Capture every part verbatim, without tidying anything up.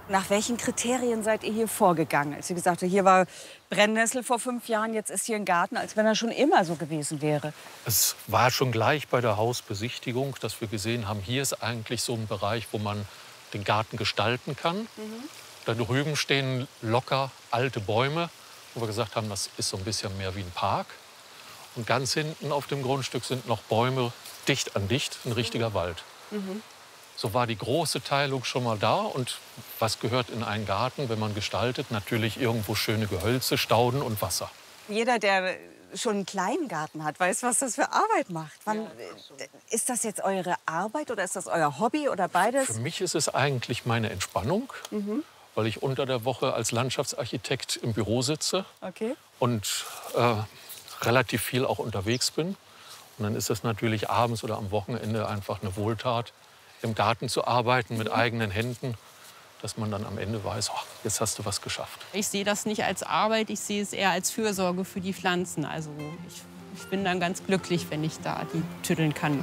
Nach welchen Kriterien seid ihr hier vorgegangen? Als ihr gesagt habt, hier war Brennnessel vor fünf Jahren, jetzt ist hier ein Garten, als wenn er schon immer so gewesen wäre. Es war schon gleich bei der Hausbesichtigung, dass wir gesehen haben, hier ist eigentlich so ein Bereich, wo man den Garten gestalten kann. Mhm. Da drüben stehen locker alte Bäume, wo wir gesagt haben, das ist so ein bisschen mehr wie ein Park. Und ganz hinten auf dem Grundstück sind noch Bäume dicht an dicht, ein richtiger Wald. Mhm. So war die große Teilung schon mal da. Und was gehört in einen Garten, wenn man gestaltet? Natürlich irgendwo schöne Gehölze, Stauden und Wasser. Jeder, der schon einen kleinen Garten hat, weiß, was das für Arbeit macht. Wann, ist das jetzt eure Arbeit oder ist das euer Hobby oder beides? Für mich ist es eigentlich meine Entspannung, mhm. weil ich unter der Woche als Landschaftsarchitekt im Büro sitze okay. und äh, relativ viel auch unterwegs bin. Und dann ist es natürlich abends oder am Wochenende einfach eine Wohltat, im Garten zu arbeiten mit eigenen Händen, dass man dann am Ende weiß, oh, jetzt hast du was geschafft. Ich sehe das nicht als Arbeit, ich sehe es eher als Fürsorge für die Pflanzen. Also ich, ich bin dann ganz glücklich, wenn ich da die tüddeln kann.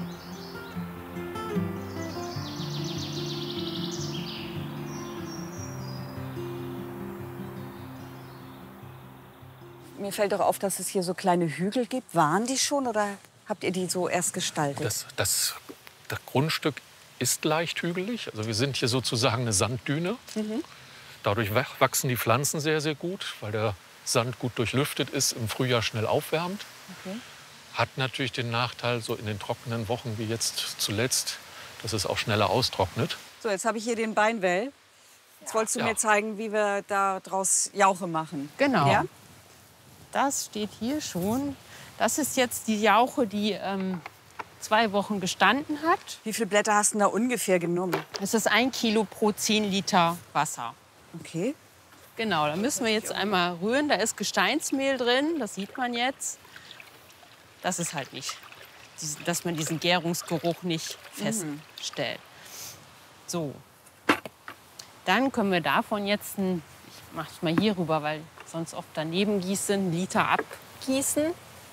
Mir fällt doch auf, dass es hier so kleine Hügel gibt. Waren die schon oder habt ihr die so erst gestaltet? Das, das, das Grundstück ist leicht hügelig. Also wir sind hier sozusagen eine Sanddüne. Mhm. Dadurch wachsen die Pflanzen sehr, sehr gut, weil der Sand gut durchlüftet ist, im Frühjahr schnell aufwärmt. Okay. Hat natürlich den Nachteil, so in den trockenen Wochen wie jetzt zuletzt, dass es auch schneller austrocknet. So, jetzt habe ich hier den Beinwell. Jetzt wolltest du ja. mir zeigen, wie wir daraus Jauche machen. Genau. Ja? Das steht hier schon. Das ist jetzt die Jauche, die ähm, zwei Wochen gestanden hat. Wie viele Blätter hast du da ungefähr genommen? Es ist ein Kilo pro zehn Liter Wasser. Okay. Genau, da müssen wir jetzt einmal rühren. Da ist Gesteinsmehl drin, das sieht man jetzt. Das ist halt nicht, dass man diesen Gärungsgeruch nicht feststellt. Mhm. So, dann können wir davon jetzt, ein, ich mache es mal hier rüber, weil sonst oft daneben gieße, einen Liter abgießen.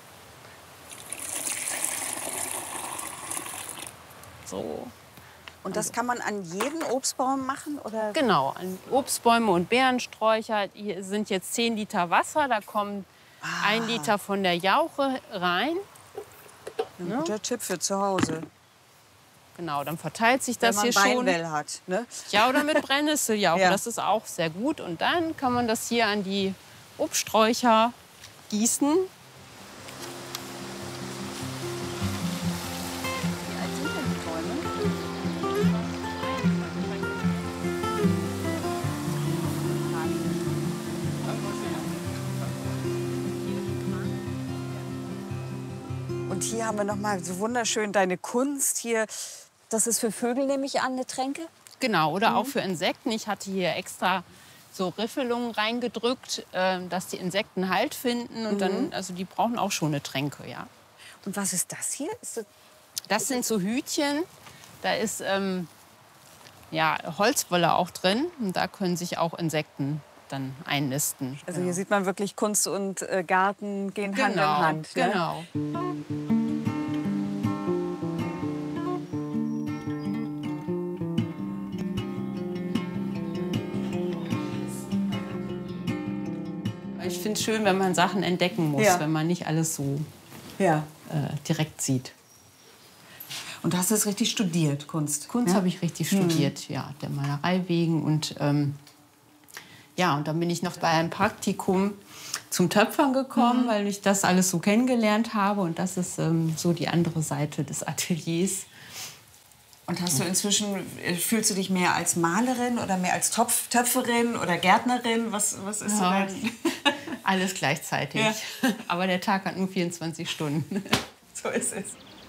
So. Und das kann man an jeden Obstbaum machen? Oder? Genau, an Obstbäume und Beerensträucher. Hier sind jetzt zehn Liter Wasser, da kommt ah. ein Liter von der Jauche rein. Ein ne? guter Tipp für zu Hause. Genau, dann verteilt sich das hier schon. Wenn man Beinwell hat, ne? Ja, oder mit Brennnesseljauche, ja. das ist auch sehr gut. Und dann kann man das hier an die Obststräucher gießen. Und hier haben wir noch mal so wunderschön deine Kunst hier. Das ist für Vögel, nehme ich an, eine Tränke? Genau, oder mhm. auch für Insekten. Ich hatte hier extra so Riffelungen reingedrückt, äh, dass die Insekten Halt finden. Und mhm. dann, also die brauchen auch schon eine Tränke, ja. Und was ist das hier? Ist das, das sind so Hütchen. Da ist ähm, ja, Holzwolle auch drin. Und da können sich auch Insekten dann einnisten. Also hier sieht man wirklich, Kunst und äh, Garten gehen Hand in Hand. Genau. Ne? Ich finde es schön, wenn man Sachen entdecken muss, ja. wenn man nicht alles so ja. äh, direkt sieht. Und du hast das richtig studiert, Kunst? Kunst ja? habe ich richtig hm. studiert, ja, der Malerei wegen. Und ähm, ja, und dann bin ich noch bei einem Praktikum zum Töpfern gekommen, mhm. weil ich das alles so kennengelernt habe. Und das ist ähm, so die andere Seite des Ateliers. Und hast du inzwischen, fühlst du dich mehr als Malerin oder mehr als Topf, Töpferin oder Gärtnerin? Was, was ist ja, so dein... Alles gleichzeitig. Ja. Aber der Tag hat nur vierundzwanzig Stunden. So ist es.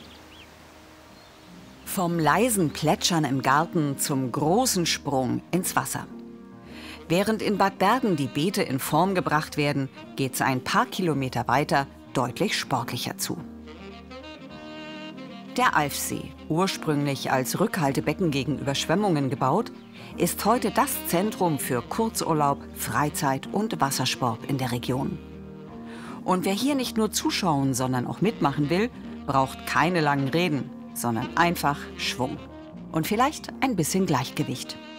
Vom leisen Plätschern im Garten zum großen Sprung ins Wasser. Während in Bad Bergen die Beete in Form gebracht werden, geht's ein paar Kilometer weiter deutlich sportlicher zu. Der Alfsee, ursprünglich als Rückhaltebecken gegen Überschwemmungen gebaut, ist heute das Zentrum für Kurzurlaub, Freizeit und Wassersport in der Region. Und wer hier nicht nur zuschauen, sondern auch mitmachen will, braucht keine langen Reden, sondern einfach Schwung. Und vielleicht ein bisschen Gleichgewicht.